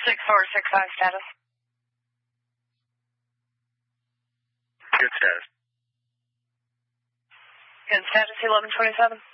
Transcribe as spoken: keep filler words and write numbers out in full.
six four six five status. Good status. Good status, eleven twenty-seven.